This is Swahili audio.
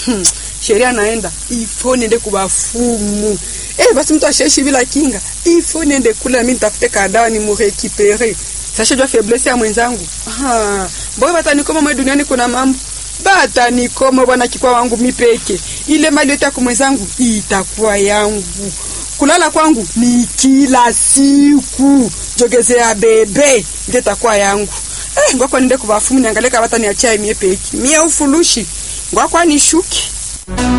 Sheria naenda ifo nende kubafumu. Basi mtu asheshi bila kinga ifo nende kula mimi nitafute kadawa ni murekipere. Sasa jua faiblesse ya mwenzangu. Mbona batanikoma mwa duniani kuna mambo. Batanikoma bwana kikwa wangu mipeke. Ile mali yote kwa mwenzangu itakuwa yangu. Kulala kwangu ni kila siku. Jogezea bebe ndio itakuwa yangu. Ngoko nende kubafumu niangalie kama bataniachia mie peke. Mie ufulushi. Ngoko ni shuki.